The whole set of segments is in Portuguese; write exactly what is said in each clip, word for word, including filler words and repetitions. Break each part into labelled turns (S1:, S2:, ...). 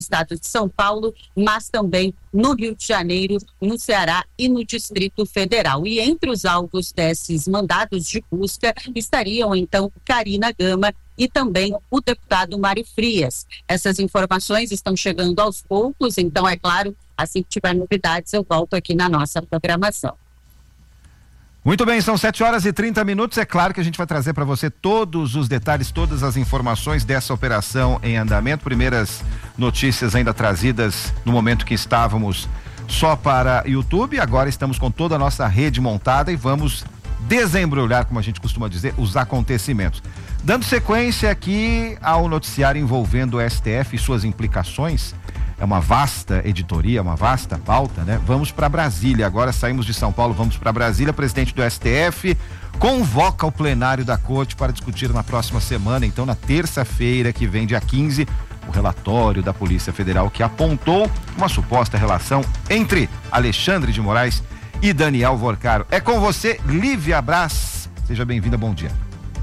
S1: estado de São Paulo, mas também no Rio de Janeiro, no Ceará e no Distrito Federal. E entre os alvos desses mandados de busca estariam, então, Karina Gama e também o deputado Mário Frias. Essas informações estão chegando aos poucos, então, é claro, assim que tiver novidades, eu volto aqui na nossa programação.
S2: Muito bem, são sete horas e trinta minutos. É claro que a gente vai trazer para você todos os detalhes, todas as informações dessa operação em andamento. Primeiras notícias ainda trazidas no momento que estávamos só para YouTube. Agora estamos com toda a nossa rede montada e vamos desembrulhar, como a gente costuma dizer, os acontecimentos. Dando sequência aqui ao noticiário envolvendo o S T F e suas implicações. É uma vasta editoria, uma vasta pauta, né? Vamos para Brasília. Agora saímos de São Paulo, vamos para Brasília. Presidente do S T F convoca o plenário da Corte para discutir na próxima semana, então na terça-feira que vem, dia quinze, o relatório da Polícia Federal que apontou uma suposta relação entre Alexandre de Moraes e Daniel Vorcaro. É com você, Lívia Braz. Seja bem-vinda, bom dia.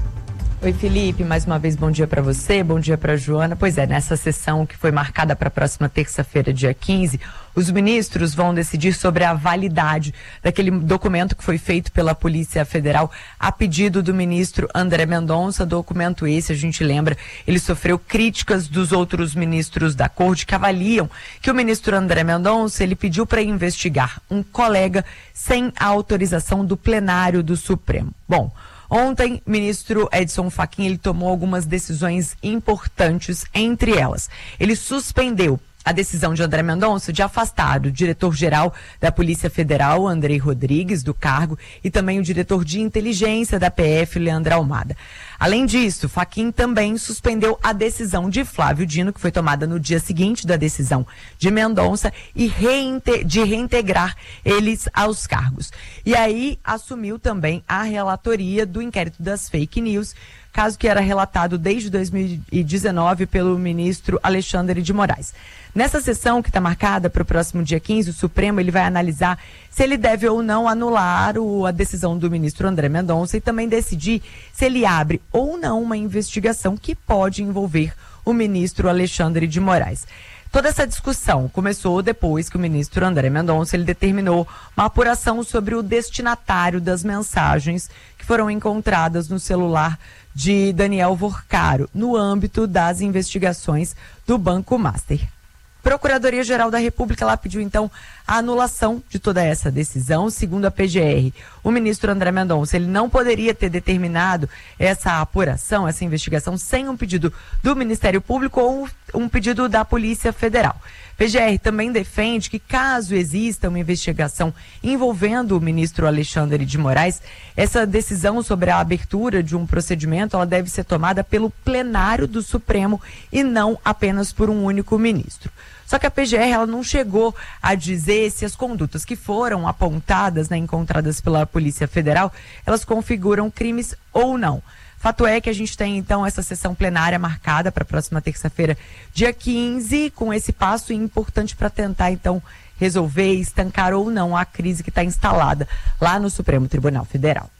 S3: Oi, Felipe, mais uma vez bom dia para você, bom dia para Joana. Pois é, nessa sessão que foi marcada para a próxima terça-feira, dia quinze, os ministros vão decidir sobre a validade daquele documento que foi feito pela Polícia Federal a pedido do ministro André Mendonça. Documento esse, a gente lembra, ele sofreu críticas dos outros ministros da Corte que avaliam que o ministro André Mendonça, ele pediu para investigar um colega sem a autorização do plenário do Supremo. Bom, ontem, o ministro Edson Fachin, ele tomou algumas decisões importantes, entre elas. Ele suspendeu a decisão de André Mendonça de afastar o diretor-geral da Polícia Federal, Andrei Rodrigues, do cargo, e também o diretor de inteligência da P F, Leandro Almada. Além disso, Fachin também suspendeu a decisão de Flávio Dino, que foi tomada no dia seguinte da decisão de Mendonça, e reinte- de reintegrar eles aos cargos. E aí assumiu também a relatoria do inquérito das fake news, caso que era relatado desde dois mil e dezenove pelo ministro Alexandre de Moraes. Nessa sessão que está marcada para o próximo dia quinze, o Supremo ele vai analisar se ele deve ou não anular o, a decisão do ministro André Mendonça e também decidir se ele abre ou não uma investigação que pode envolver o ministro Alexandre de Moraes. Toda essa discussão começou depois que o ministro André Mendonça ele determinou uma apuração sobre o destinatário das mensagens que foram encontradas no celular de Daniel Vorcaro, no âmbito das investigações do Banco Master. Procuradoria-Geral da República lá pediu, então, a anulação de toda essa decisão. Segundo a P G R, o ministro André Mendonça ele não poderia ter determinado essa apuração, essa investigação, sem um pedido do Ministério Público ou um pedido da Polícia Federal. P G R também defende que, caso exista uma investigação envolvendo o ministro Alexandre de Moraes, essa decisão sobre a abertura de um procedimento ela deve ser tomada pelo plenário do Supremo e não apenas por um único ministro. Só que a P G R ela não chegou a dizer se as condutas que foram apontadas, né, encontradas pela Polícia Federal, elas configuram crimes ou não. Fato é que a gente tem, então, essa sessão plenária marcada para a próxima terça-feira, dia quinze, com esse passo importante para tentar, então, resolver, estancar ou não a crise que está instalada lá no Supremo Tribunal Federal.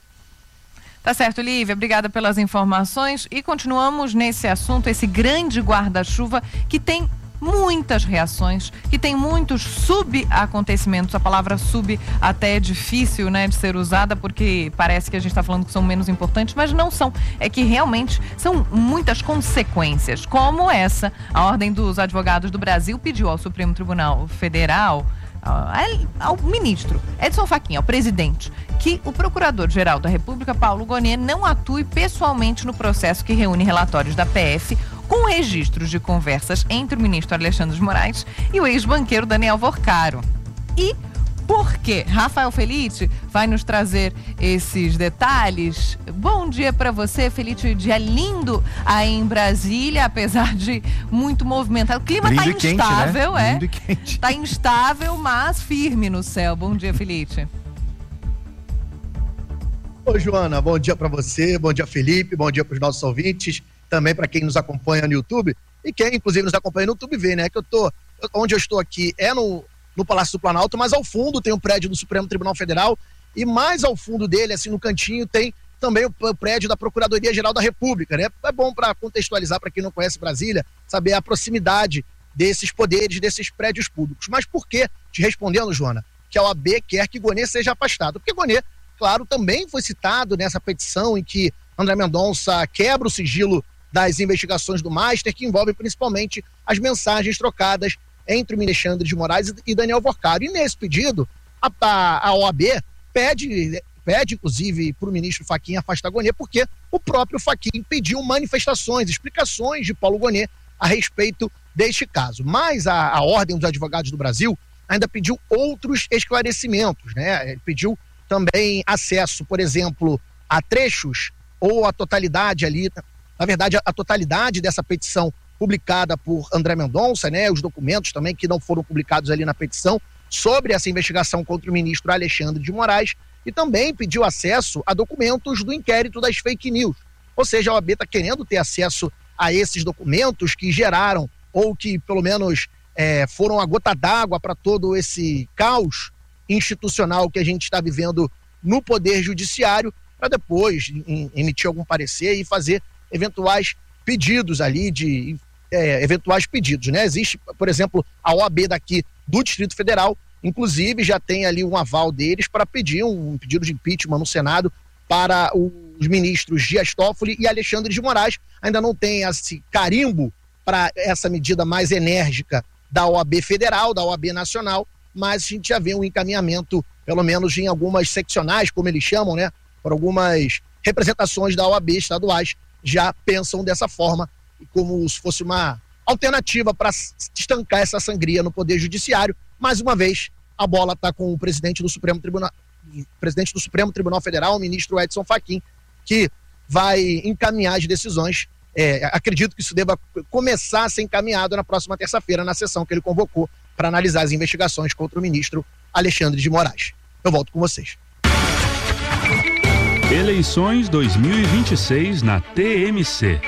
S4: Tá certo, Lívia, obrigada pelas informações e continuamos nesse assunto, esse grande guarda-chuva que tem muitas reações, que tem muitos subacontecimentos. A palavra sub até é difícil, né, de ser usada porque parece que a gente está falando que são menos importantes, mas não são. É que realmente são muitas consequências, como essa. A Ordem dos Advogados do Brasil pediu ao Supremo Tribunal Federal, ao ministro Edson Fachin, ao presidente, que o Procurador-Geral da República, Paulo Gonet, não atue pessoalmente no processo que reúne relatórios da P F com registros de conversas entre o ministro Alexandre de Moraes e o ex-banqueiro Daniel Vorcaro. E por quê? Rafael Felite vai nos trazer esses detalhes. Bom dia para você, Felite. Dia lindo aí em Brasília, apesar de muito movimentado. O clima está instável,
S2: né?
S4: é.
S2: Lindo e quente.
S4: Está instável, mas firme no céu. Bom dia, Felite.
S5: Oi, Joana. Bom dia para você, bom dia, Felipe, bom dia para os nossos ouvintes, também para quem nos acompanha no YouTube e quem, inclusive, nos acompanha no YouTube vê, né? Que eu tô, onde eu estou aqui é no no Palácio do Planalto, mas ao fundo tem o prédio do Supremo Tribunal Federal e mais ao fundo dele, assim no cantinho, tem também o, o prédio da Procuradoria-Geral da República, né? É bom para contextualizar para quem não conhece Brasília, saber a proximidade desses poderes, desses prédios públicos. Mas por que, te respondendo, Joana, que a O A B quer que Gonê seja afastado? Porque Gonê, claro, também foi citado nessa petição em que André Mendonça quebra o sigilo das investigações do Master, que envolvem principalmente as mensagens trocadas entre o Alexandre de Moraes e Daniel Vorcaro. E nesse pedido, a, a, a O A B pede, pede inclusive, para o ministro Fachin afastar Gonê, porque o próprio Fachin pediu manifestações, explicações de Paulo Gonê a respeito deste caso. Mas a, a Ordem dos Advogados do Brasil ainda pediu outros esclarecimentos, né? Ele pediu também acesso, por exemplo, a trechos ou a totalidade ali, na verdade, a, a totalidade dessa petição publicada por André Mendonça, né? Os documentos também que não foram publicados ali na petição sobre essa investigação contra o ministro Alexandre de Moraes, e também pediu acesso a documentos do inquérito das fake news. Ou seja, a O A B está querendo ter acesso a esses documentos que geraram, ou que pelo menos é, foram a gota d'água para todo esse caos institucional que a gente está vivendo no Poder Judiciário, para depois em, emitir algum parecer e fazer eventuais pedidos ali, de é, eventuais pedidos, né? Existe, por exemplo, a O A B daqui do Distrito Federal, inclusive já tem ali um aval deles para pedir um, um pedido de impeachment no Senado para os ministros Dias Toffoli e Alexandre de Moraes. Ainda não tem esse carimbo para essa medida mais enérgica da O A B federal, da O A B nacional, mas a gente já vê um encaminhamento, pelo menos em algumas seccionais, como eles chamam, né? Por algumas representações da O A B estaduais já pensam dessa forma, como se fosse uma alternativa para estancar essa sangria no Poder Judiciário. Mais uma vez, a bola está com o presidente do Supremo Tribunal, presidente do Supremo Tribunal Federal, o ministro Edson Fachin, que vai encaminhar as decisões. É, acredito que isso deva começar a ser encaminhado na próxima terça-feira, na sessão que ele convocou para analisar as investigações contra o ministro Alexandre de Moraes. Eu volto com vocês.
S6: Eleições dois mil e vinte e seis na T M C.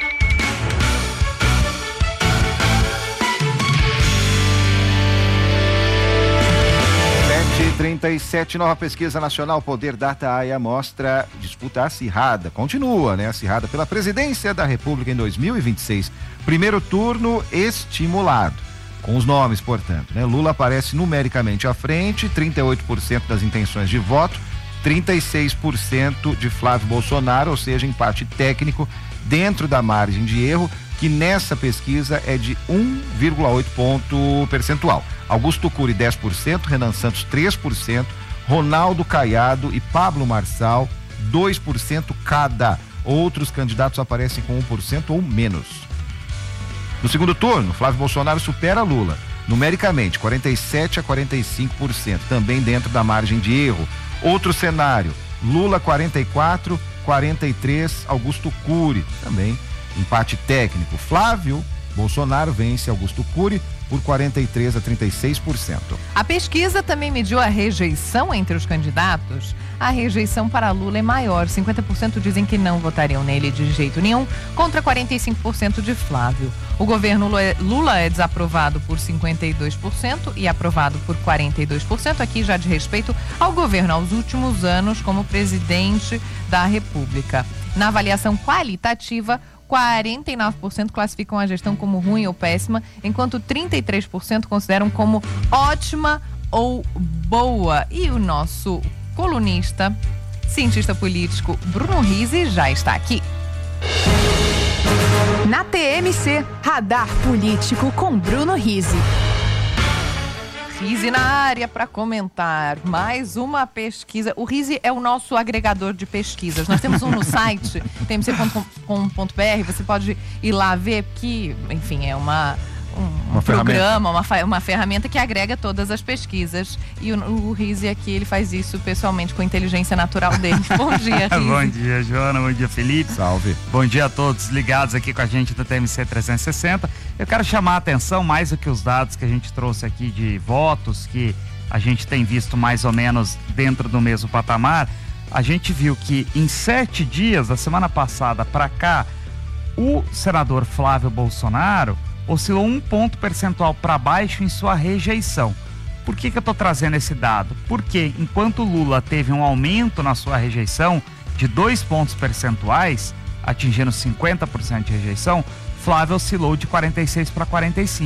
S2: trinta e sete, nova pesquisa nacional Poder Data A I A mostra disputa acirrada, continua, né? Acirrada pela presidência da República em dois mil e vinte e seis. Primeiro turno estimulado, com os nomes, portanto, né? Lula aparece numericamente à frente, trinta e oito por cento das intenções de voto, trinta e seis por cento de Flávio Bolsonaro, ou seja, empate técnico dentro da margem de erro, que nessa pesquisa é de um vírgula oito ponto percentual. Augusto Cury dez por cento, Renan Santos três por cento, Ronaldo Caiado e Pablo Marçal dois por cento cada. Outros candidatos aparecem com um por cento ou menos. No segundo turno, Flávio Bolsonaro supera Lula, numericamente quarenta e sete a quarenta e cinco por cento, também dentro da margem de erro. Outro cenário, Lula quarenta e quatro, quarenta e três, Augusto Cury, também empate técnico. Flávio Bolsonaro vence Augusto Cury por quarenta e três a trinta e seis por cento.
S4: A pesquisa também mediu a rejeição entre os candidatos. A rejeição para Lula é maior, cinquenta por cento dizem que não votariam nele de jeito nenhum, contra quarenta e cinco por cento de Flávio. O governo Lula é desaprovado por cinquenta e dois por cento e aprovado por quarenta e dois por cento, aqui já de respeito ao governo aos últimos anos como presidente da República. Na avaliação qualitativa, quarenta e nove por cento classificam a gestão como ruim ou péssima, enquanto trinta e três por cento consideram como ótima ou boa. E o nosso colunista, cientista político Bruno Rizzi já está aqui.
S7: Na T M C, Radar Político com Bruno Rizzi.
S4: Rizzi na área para comentar mais uma pesquisa. O Rizzi é o nosso agregador de pesquisas. Nós temos um no site, t m c ponto com ponto b r. Você pode ir lá ver que, enfim, é uma, um
S2: uma
S4: programa, uma, uma ferramenta que agrega todas as pesquisas. E o, o Rizzi aqui, ele faz isso pessoalmente com a inteligência natural dele. Bom dia, Rizzi.
S8: Bom dia, Joana. Bom dia, Felipe.
S2: Salve.
S8: Bom dia a todos ligados aqui com a gente do T M C trezentos e sessenta. Eu quero chamar a atenção, mais do que os dados que a gente trouxe aqui de votos, que a gente tem visto mais ou menos dentro do mesmo patamar. A gente viu que em sete dias, da semana passada para cá, o senador Flávio Bolsonaro oscilou um ponto percentual para baixo em sua rejeição. Por que que eu estou trazendo esse dado? Porque enquanto Lula teve um aumento na sua rejeição de dois pontos percentuais, atingindo cinquenta por cento de rejeição, Flávio oscilou de quarenta e seis para quarenta e cinco.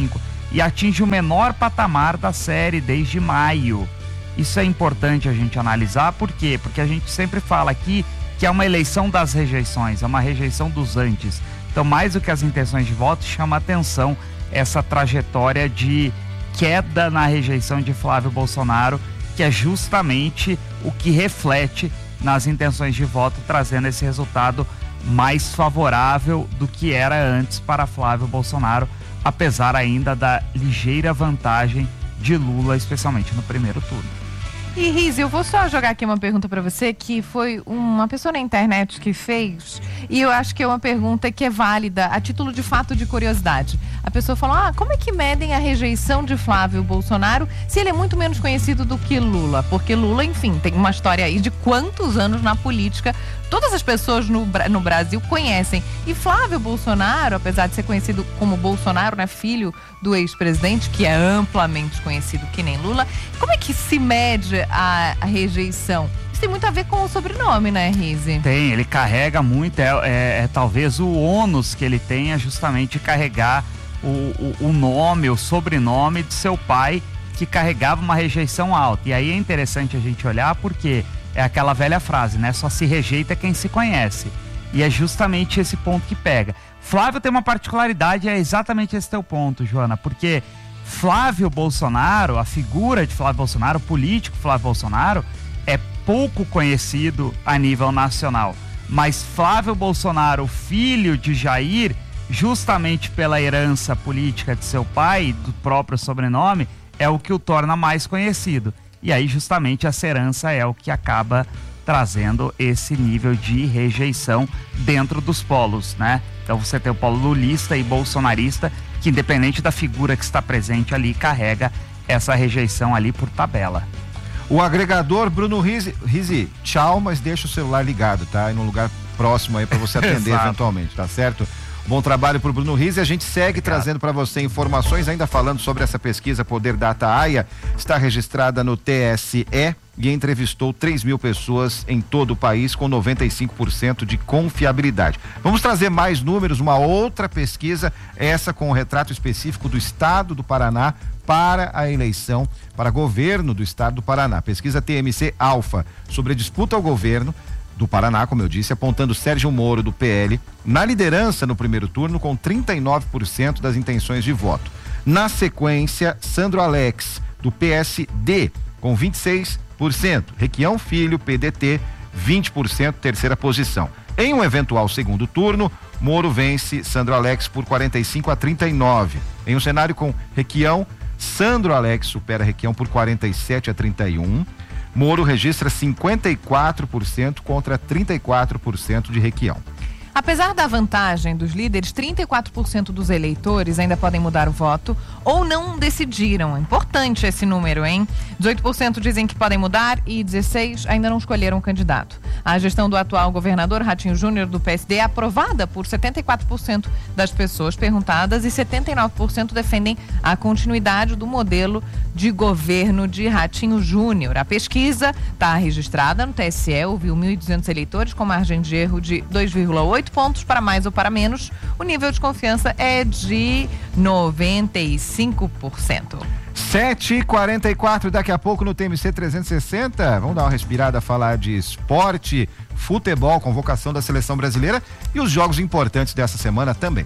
S8: e atinge o menor patamar da série desde maio. Isso é importante a gente analisar, por quê? Porque a gente sempre fala aqui que é uma eleição das rejeições, é uma rejeição dos antes. Então, mais do que as intenções de voto, chama atenção essa trajetória de queda na rejeição de Flávio Bolsonaro, que é justamente o que reflete nas intenções de voto, trazendo esse resultado mais favorável do que era antes para Flávio Bolsonaro, apesar ainda da ligeira vantagem de Lula, especialmente no primeiro turno.
S4: E Rize, eu vou só jogar aqui uma pergunta para você, que foi uma pessoa na internet que fez, e eu acho que é uma pergunta que é válida a título de fato de curiosidade. A pessoa falou: ah, como é que medem a rejeição de Flávio Bolsonaro se ele é muito menos conhecido do que Lula? Porque Lula, enfim, tem uma história aí de quantos anos na política, todas as pessoas no, no Brasil conhecem. E Flávio Bolsonaro, apesar de ser conhecido como Bolsonaro, né, filho do ex-presidente, que é amplamente conhecido que nem Lula, como é que se mede a, a rejeição? Isso tem muito a ver com o sobrenome, né, Rize?
S8: Tem, ele carrega muito, é, é, é talvez o ônus que ele tenha justamente carregar o, o, o nome, o sobrenome de seu pai, que carregava uma rejeição alta. E aí é interessante a gente olhar porque é aquela velha frase, né? Só se rejeita quem se conhece. E é justamente esse ponto que pega. Flávio tem uma particularidade, é exatamente esse teu ponto, Joana, porque Flávio Bolsonaro, a figura de Flávio Bolsonaro, o político Flávio Bolsonaro, é pouco conhecido a nível nacional. Mas Flávio Bolsonaro, filho de Jair, justamente pela herança política de seu pai, do próprio sobrenome, é o que o torna mais conhecido. E aí justamente essa herança é o que acaba trazendo esse nível de rejeição dentro dos polos, né? Então você tem o polo lulista e bolsonarista, que independente da figura que está presente ali, carrega essa rejeição ali por tabela.
S2: O agregador Bruno Rize, Rize, tchau, mas deixa o celular ligado, tá? E num lugar próximo aí para você atender eventualmente, tá certo? Bom trabalho pro Bruno Rize. A gente segue Obrigado. trazendo para você informações, ainda falando sobre essa pesquisa Poder Data AIA, está registrada no T S E e entrevistou três mil pessoas em todo o país com noventa e cinco por cento de confiabilidade. Vamos trazer mais números, uma outra pesquisa, essa com o retrato específico do estado do Paraná para a eleição para governo do estado do Paraná. Pesquisa T M C Alfa sobre a disputa ao governo do Paraná, como eu disse, apontando Sérgio Moro, do P L, na liderança no primeiro turno com trinta e nove por cento das intenções de voto. Na sequência, Sandro Alex, do P S D, com vinte e seis por cento. Requião Filho, P D T, vinte por cento, terceira posição. Em um eventual segundo turno, Moro vence Sandro Alex por quarenta e cinco a trinta e nove. Em um cenário com Requião, Sandro Alex supera Requião por quarenta e sete a trinta e um. Moro registra cinquenta e quatro por cento contra trinta e quatro por cento de Requião.
S4: Apesar da vantagem dos líderes, trinta e quatro por cento dos eleitores ainda podem mudar o voto ou não decidiram. É importante esse número, hein? dezoito por cento dizem que podem mudar e dezesseis por cento ainda não escolheram um candidato. A gestão do atual governador Ratinho Júnior do P S D é aprovada por setenta e quatro por cento das pessoas perguntadas e setenta e nove por cento defendem a continuidade do modelo de governo de Ratinho Júnior. A pesquisa está registrada no T S E, ouviu mil e duzentos eleitores com margem de erro de dois vírgula oito pontos para mais ou para menos. O nível de confiança é de noventa e cinco por cento.
S2: sete e quarenta e quatro, daqui a pouco no T M C trezentos e sessenta, vamos dar uma respirada, falar de esporte, futebol, convocação da seleção brasileira e os jogos importantes dessa semana também.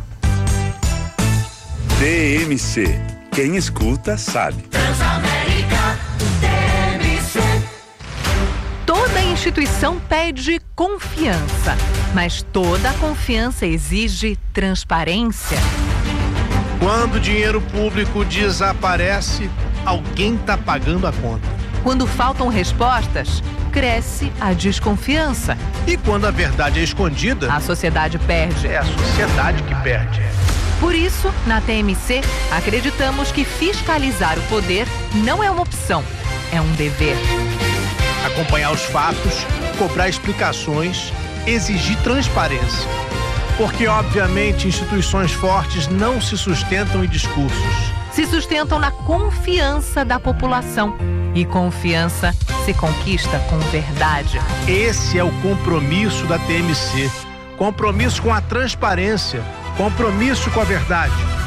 S6: T M C, quem escuta sabe.
S7: Transamérica, T M C.
S9: Toda instituição pede confiança, mas toda confiança exige transparência.
S5: Quando o dinheiro público desaparece, alguém está pagando a conta.
S9: Quando faltam respostas, cresce a desconfiança.
S5: E quando a verdade é escondida,
S9: a sociedade perde.
S5: É a sociedade que perde.
S9: Por isso, na T M C, acreditamos que fiscalizar o poder não é uma opção, é um dever.
S5: Acompanhar os fatos, cobrar explicações, exigir transparência. Porque, obviamente, instituições fortes não se sustentam em discursos.
S9: Se sustentam na confiança da população. E confiança se conquista com verdade.
S5: Esse é o compromisso da T M C. Compromisso com a transparência. Compromisso com a verdade.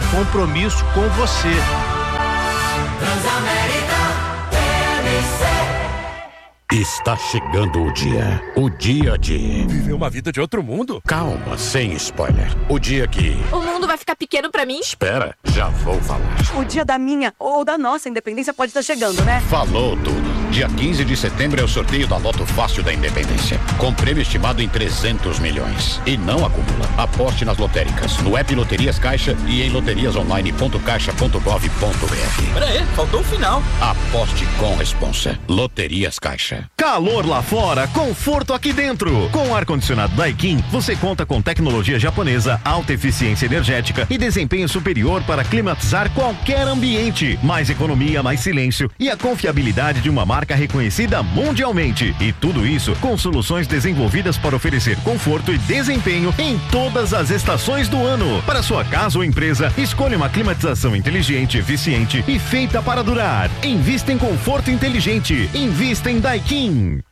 S10: compromisso com você.
S11: Transamérica T M C.
S12: Está chegando o dia. O dia de...
S10: Viver uma vida de outro mundo?
S12: Calma, sem spoiler. O dia que...
S13: O mundo vai ficar pequeno pra mim?
S12: Espera, já vou falar.
S14: O dia da minha ou da nossa independência pode estar chegando, né?
S12: Falou tudo. Dia quinze de setembro é o sorteio da Loto Fácil da Independência. Com prêmio estimado em trezentos milhões. E não acumula. Aposte nas lotéricas, no app Loterias Caixa e em loterias online ponto caixa ponto gov ponto br.
S10: Pera aí, faltou o final.
S12: Aposte com responsa. Loterias Caixa.
S15: Calor lá fora, conforto aqui dentro. Com o ar-condicionado Daikin, você conta com tecnologia japonesa, alta eficiência energética e desempenho superior para climatizar qualquer ambiente. Mais economia, mais silêncio e a confiabilidade de uma marca reconhecida mundialmente. E tudo isso com soluções desenvolvidas para oferecer conforto e desempenho em todas as estações do ano. Para sua casa ou empresa, escolha uma climatização inteligente, eficiente e feita para durar. Invista em conforto inteligente. Invista em Daikin.